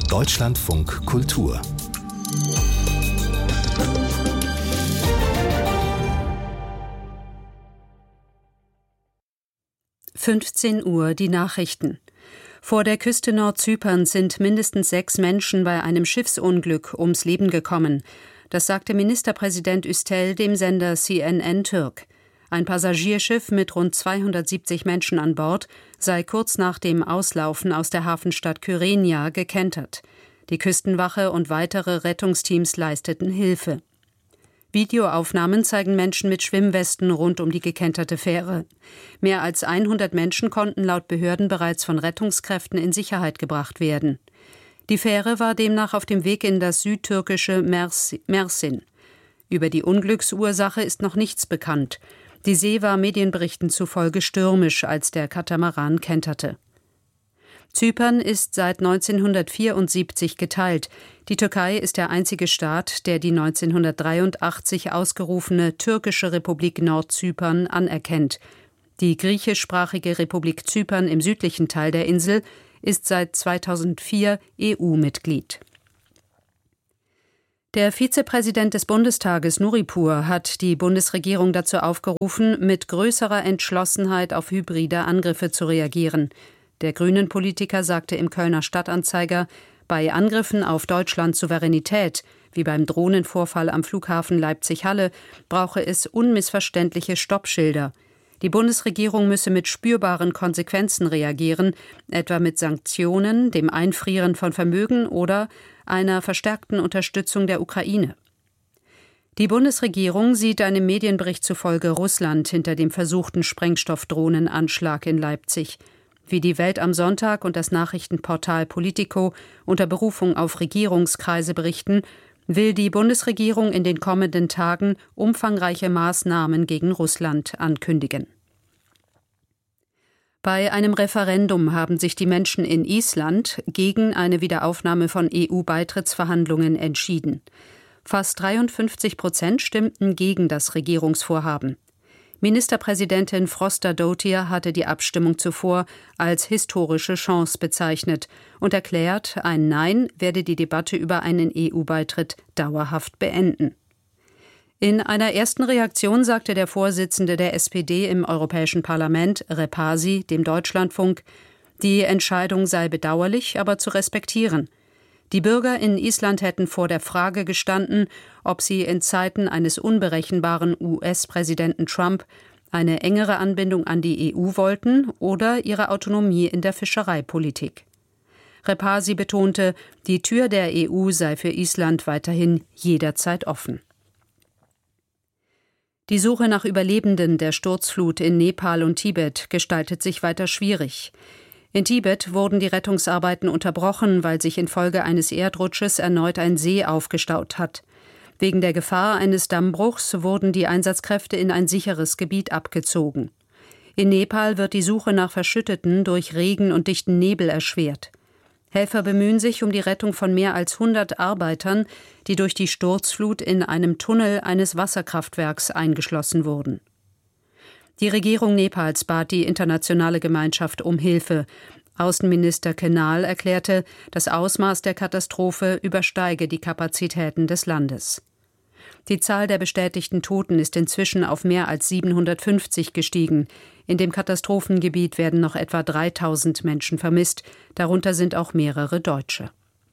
Deutschlandfunk Kultur 15 Uhr die Nachrichten. Vor der Küste Nordzyperns sind mindestens 6 Menschen bei einem Schiffsunglück ums Leben gekommen. Das sagte Ministerpräsident Üstel dem Sender CNN Türk. Ein Passagierschiff mit rund 270 Menschen an Bord sei kurz nach dem Auslaufen aus der Hafenstadt Kyrenia gekentert. Die Küstenwache und weitere Rettungsteams leisteten Hilfe. Videoaufnahmen zeigen Menschen mit Schwimmwesten rund um die gekenterte Fähre. Mehr als 100 Menschen konnten laut Behörden bereits von Rettungskräften in Sicherheit gebracht werden. Die Fähre war demnach auf dem Weg in das südtürkische Mersin. Über die Unglücksursache ist noch nichts bekannt. Die See war Medienberichten zufolge stürmisch, als der Katamaran kenterte. Zypern ist seit 1974 geteilt. Die Türkei ist der einzige Staat, der die 1983 ausgerufene türkische Republik Nordzypern anerkennt. Die griechischsprachige Republik Zypern im südlichen Teil der Insel ist seit 2004 EU-Mitglied. Der Vizepräsident des Bundestages Nuripur hat die Bundesregierung dazu aufgerufen, mit größerer Entschlossenheit auf hybride Angriffe zu reagieren. Der Grünen-Politiker sagte im Kölner Stadtanzeiger, bei Angriffen auf Deutschlands Souveränität, wie beim Drohnenvorfall am Flughafen Leipzig-Halle, brauche es unmissverständliche Stoppschilder. Die Bundesregierung müsse mit spürbaren Konsequenzen reagieren, etwa mit Sanktionen, dem Einfrieren von Vermögen oder einer verstärkten Unterstützung der Ukraine. Die Bundesregierung sieht einem Medienbericht zufolge Russland hinter dem versuchten Sprengstoffdrohnenanschlag in Leipzig. Wie die Welt am Sonntag und das Nachrichtenportal Politico unter Berufung auf Regierungskreise berichten, will die Bundesregierung in den kommenden Tagen umfangreiche Maßnahmen gegen Russland ankündigen. Bei einem Referendum haben sich die Menschen in Island gegen eine Wiederaufnahme von EU-Beitrittsverhandlungen entschieden. Fast 53% stimmten gegen das Regierungsvorhaben. Ministerpräsidentin Frostadóttir hatte die Abstimmung zuvor als historische Chance bezeichnet und erklärt, ein Nein werde die Debatte über einen EU-Beitritt dauerhaft beenden. In einer ersten Reaktion sagte der Vorsitzende der SPD im Europäischen Parlament, Repasi, dem Deutschlandfunk, die Entscheidung sei bedauerlich, aber zu respektieren. Die Bürger in Island hätten vor der Frage gestanden, ob sie in Zeiten eines unberechenbaren US-Präsidenten Trump eine engere Anbindung an die EU wollten oder ihre Autonomie in der Fischereipolitik. Repasi betonte, die Tür der EU sei für Island weiterhin jederzeit offen. Die Suche nach Überlebenden der Sturzflut in Nepal und Tibet gestaltet sich weiter schwierig. In Tibet wurden die Rettungsarbeiten unterbrochen, weil sich infolge eines Erdrutsches erneut ein See aufgestaut hat. Wegen der Gefahr eines Dammbruchs wurden die Einsatzkräfte in ein sicheres Gebiet abgezogen. In Nepal wird die Suche nach Verschütteten durch Regen und dichten Nebel erschwert. Helfer bemühen sich um die Rettung von mehr als 100 Arbeitern, die durch die Sturzflut in einem Tunnel eines Wasserkraftwerks eingeschlossen wurden. Die Regierung Nepals bat die internationale Gemeinschaft um Hilfe. Außenminister Kenal erklärte, das Ausmaß der Katastrophe übersteige die Kapazitäten des Landes. Die Zahl der bestätigten Toten ist inzwischen auf mehr als 750 gestiegen. In dem Katastrophengebiet werden noch etwa 3000 Menschen vermisst, darunter sind auch mehrere Deutsche.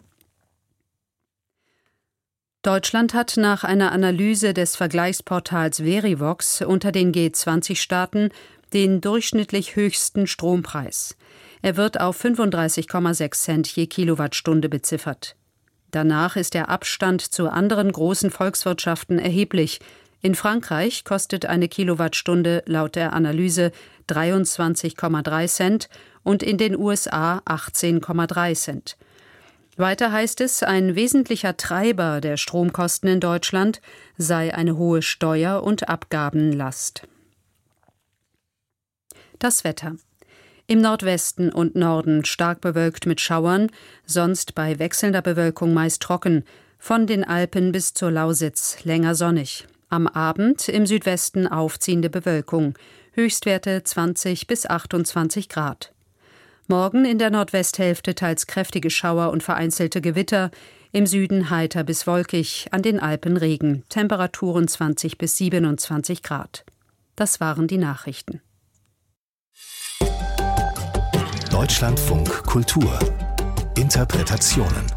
Deutschland hat nach einer Analyse des Vergleichsportals Verivox unter den G20-Staaten den durchschnittlich höchsten Strompreis. Er wird auf 35,6 Cent je Kilowattstunde beziffert. Danach ist der Abstand zu anderen großen Volkswirtschaften erheblich. In Frankreich kostet eine Kilowattstunde laut der Analyse 23,3 Cent und in den USA 18,3 Cent. Weiter heißt es, ein wesentlicher Treiber der Stromkosten in Deutschland sei eine hohe Steuer- und Abgabenlast. Das Wetter. Im Nordwesten und Norden stark bewölkt mit Schauern, sonst bei wechselnder Bewölkung meist trocken, von den Alpen bis zur Lausitz länger sonnig. Am Abend im Südwesten aufziehende Bewölkung, Höchstwerte 20 bis 28 Grad. Morgen in der Nordwesthälfte teils kräftige Schauer und vereinzelte Gewitter. Im Süden heiter bis wolkig, an den Alpen Regen. Temperaturen 20 bis 27 Grad. Das waren die Nachrichten. Deutschlandfunk Kultur. Interpretationen.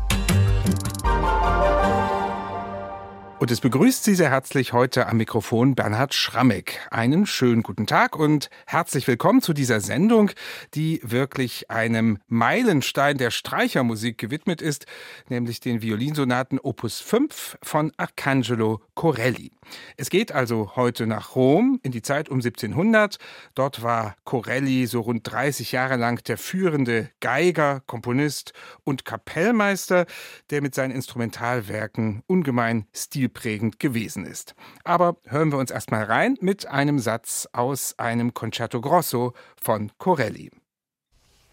Und es begrüßt Sie sehr herzlich heute am Mikrofon Bernhard Schrammeck. Einen schönen guten Tag und herzlich willkommen zu dieser Sendung, die wirklich einem Meilenstein der Streichermusik gewidmet ist, nämlich den Violinsonaten Opus 5 von Arcangelo Corelli. Es geht also heute nach Rom in die Zeit um 1700. Dort war Corelli so rund 30 Jahre lang der führende Geiger, Komponist und Kapellmeister, der mit seinen Instrumentalwerken ungemein stilprägend gewesen ist. Aber hören wir uns erstmal rein mit einem Satz aus einem Concerto Grosso von Corelli.